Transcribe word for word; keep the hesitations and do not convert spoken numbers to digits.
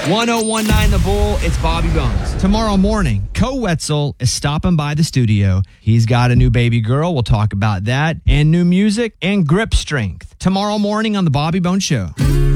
one oh one nine The Bull, it's Bobby Bones. Tomorrow morning, Co Wetzel is stopping by the studio. He's got a new baby girl. We'll talk about that. And new music and grip strength. Tomorrow morning on The Bobby Bones Show.